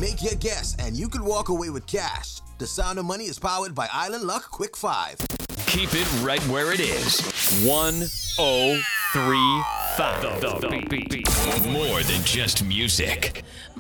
Make your guess, and you could walk away with cash. The Sound of Money is powered by Island Luck Quick 5. Keep it right where it is. 1035. The beat. More than just music.